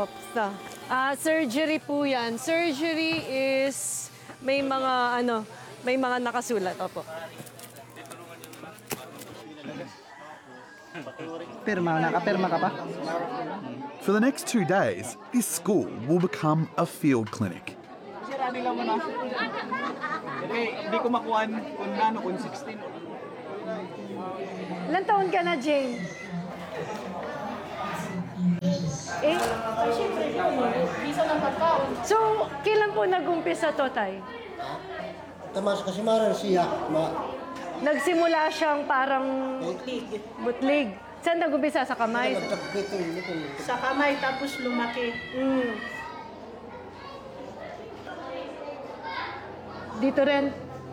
Opsa. Surgery po yan. Surgery is may mga nakasulat. Opo. Nakapirma ka pa? For the next 2 days, this school will become a field clinic. Hindi ko makuhaan kung 16. Ilan taon ka na, Jane? So, kailan po nag-umpisa to, Tay? Tamas kasi maran siya. Nagsimula siyang parang butlig. Saan nag-umpisa? Sa kamay? Sa kamay, tapos lumaki. Dito rin.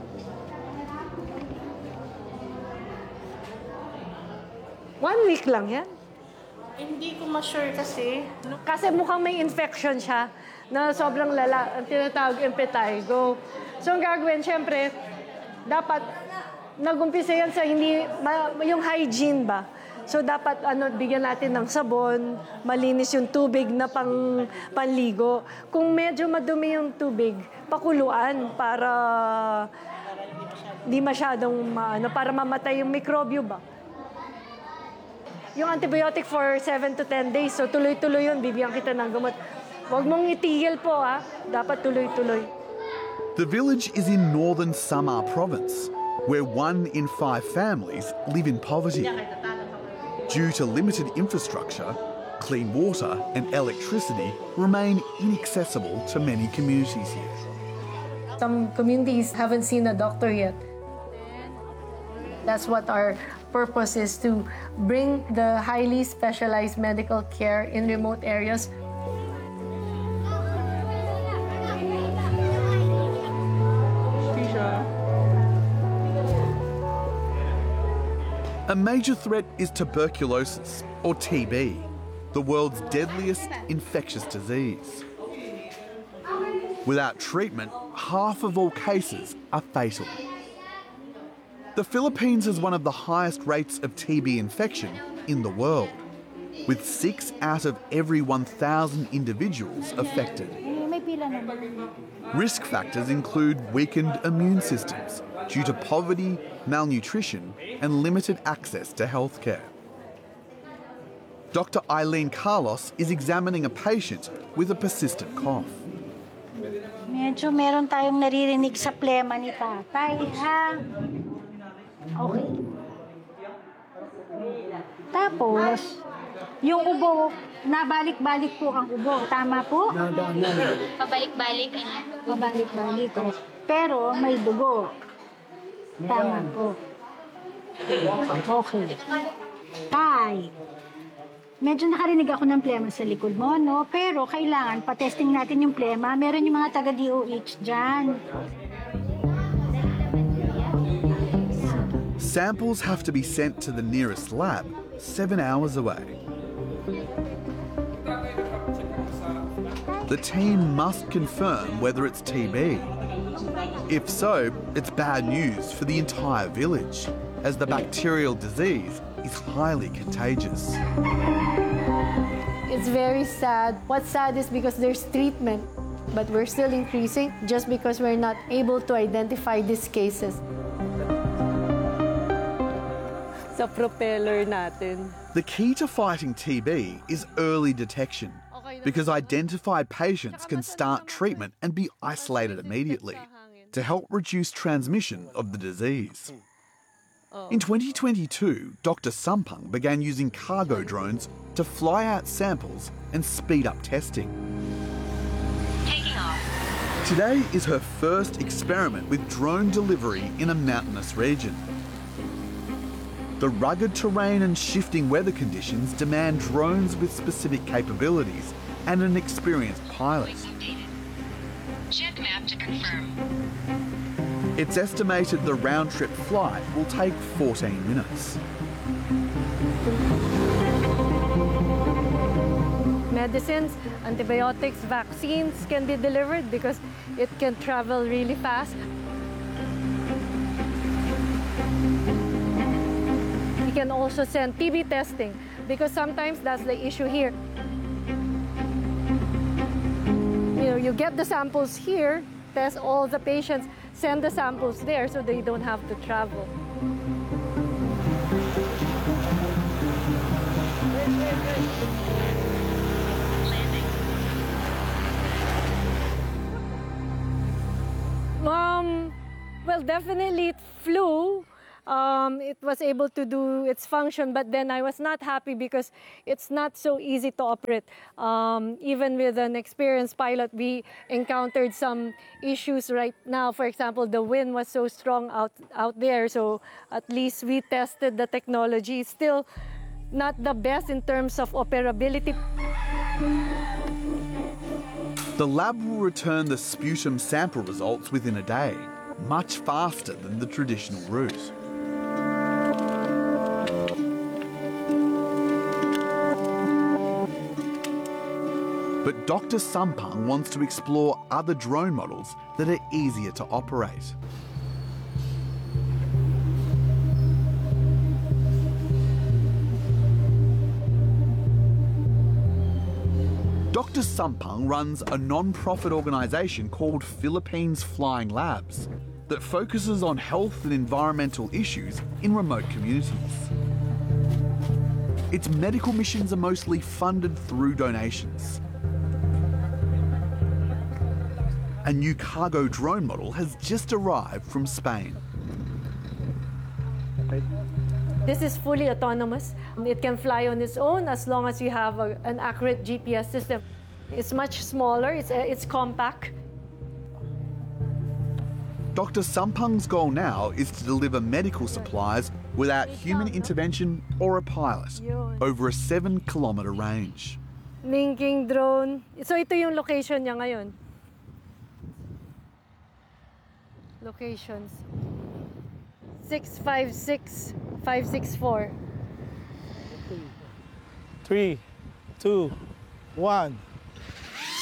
One week lang yan. Hindi ko ma-sure kasi. Kasi mukhang may infection siya na sobrang lala. Ang tinatawag impetigo. So, ang gagawin, syempre, dapat nag-umpisa yan sa yung hygiene ba? So, dapat bigyan natin ng sabon, malinis yung tubig na panligo. Kung medyo madumi yung tubig, pakuluan para di masyadong para mamatay yung mikrobyo ba? Yung antibiotic for 7 to 10 days. So, tuloy-tuloy yun. Bibigyan kita ng gamot. Huwag mong itigil po, ha? Dapat tuloy-tuloy. The village is in northern Samar province, where 1 in 5 families live in poverty. Due to limited infrastructure, clean water and electricity remain inaccessible to many communities here. Some communities haven't seen a doctor yet. That's what our purpose is, to bring the highly specialized medical care in remote areas. A major threat is tuberculosis, or TB, the world's deadliest infectious disease. Without treatment, half of all cases are fatal. The Philippines has one of the highest rates of TB infection in the world, with 6 out of every 1,000 individuals affected. Risk factors include weakened immune systems due to poverty, malnutrition, and limited access to healthcare. Dr. Eileen Carlos is examining a patient with a persistent cough. Medyo meron tayong naririnig sa plema ni tatay, ha? Okay. Tapos, yung ubo, nabalik-balik po ang ubo. Tama po? Pabalik-balik. Pabalik-balik. Pero may dugo. Tama po. Okay. Tay, medyo nakarinig ako ng plema sa likod mo, no? Pero kailangan pa-testing natin yung plema. Meron yung mga taga-DOH dyan. Samples have to be sent to the nearest lab 7 hours away. The team must confirm whether it's TB. If so, it's bad news for the entire village, as the bacterial disease is highly contagious. It's very sad. What's sad is because there's treatment, but we're still increasing just because we're not able to identify these cases. Sa propeller natin. The key to fighting TB is early detection, because identified patients can start treatment and be isolated immediately to help reduce transmission of the disease. In 2022, Dr. Sampang began using cargo drones to fly out samples and speed up testing. Taking off. Today is her first experiment with drone delivery in a mountainous region. The rugged terrain and shifting weather conditions demand drones with specific capabilities and an experienced pilot. Check map to confirm. It's estimated the round-trip flight will take 14 minutes. Medicines, antibiotics, vaccines can be delivered because it can travel really fast. We can also send TB testing because sometimes that's the issue here. you get the samples here, test all the patients, send the samples there so they don't have to travel. Well, definitely it flew. It was able to do its function, but then I was not happy because it's not so easy to operate. Even with an experienced pilot, we encountered some issues right now. For example, the wind was so strong out there, so at least we tested the technology. It's still not the best in terms of operability. The lab will return the sputum sample results within a day, much faster than the traditional route. But Dr. Sampang wants to explore other drone models that are easier to operate. Dr. Sampang runs a non-profit organisation called Philippines Flying Labs that focuses on health and environmental issues in remote communities. Its medical missions are mostly funded through donations. A new cargo drone model has just arrived from Spain. This is fully autonomous. It can fly on its own as long as you have an accurate GPS system. It's much smaller, it's compact. Dr. Sampang's goal now is to deliver medical supplies without human intervention or a pilot over a 7-kilometre range. Linking drone. So ito yung location niya ngayon. Locations. 656, 564. 3, 2, 1.